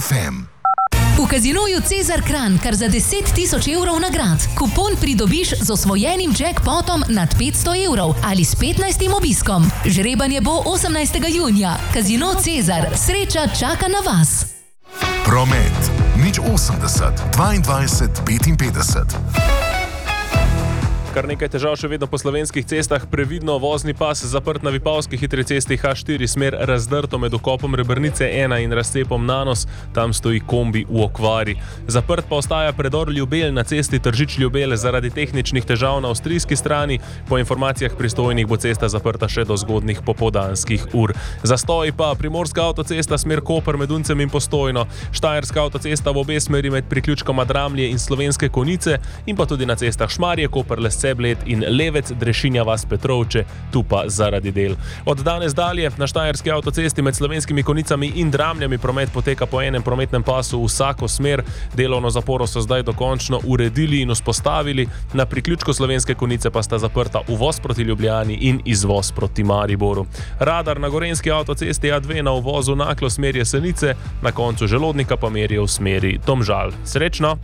FM. V Casinoju Cezar Kranj kar za 10 000 evrov nagrad. Kupon pridobiš z osvojenim jackpotom nad 500 evrov ali s 15. obiskom. Žrebanje bo 18. junija. Casino Cezar. Sreča čaka na vas. Promet 080 22 55. Kar nekaj težav še vedno po slovenskih cestah, previdno vozni pas zaprt na Vipavski hitri cesti H4 smer razdrto med vkopom Rebrnice 1 in razcepom Nanos, tam stoji kombi v okvari. Zaprt pa ostaja predor Ljubelj na cesti Tržič-Ljubelj zaradi tehničnih težav na avstrijski strani, po informacijah pristojnih bo cesta zaprta še do zgodnjih popoldanskih ur. Zastoj pa Primorska avtocesta smer Koper med Uncem in Postojno, Štajerska avtocesta v obe smeri med priključkoma Dramlje in Slovenske Konjice in pa tudi na cestah Šmarje, Koper, Bled in Levec, Drešinja vas, Petrovče, tu pa zaradi del. Od danes dalje na Štajerski avtocesti med Slovenskimi Konjicami in Dramljami promet poteka po enem prometnem pasu vsako smer. Delovno zaporo so zdaj dokončno uredili in vzpostavili. Na priključku Slovenske Konjice pa sta zaprta uvoz proti Ljubljani in izvoz proti Mariboru. Radar na Gorenjski avtocesti A2 na uvozu Naklo smer Jesenice, na koncu Želodnika pa merijo v smeri Domžal. Srečno!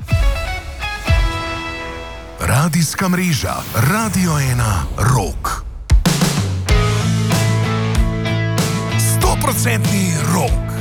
Radijska mreža Radio 1 Rock. 100% rock.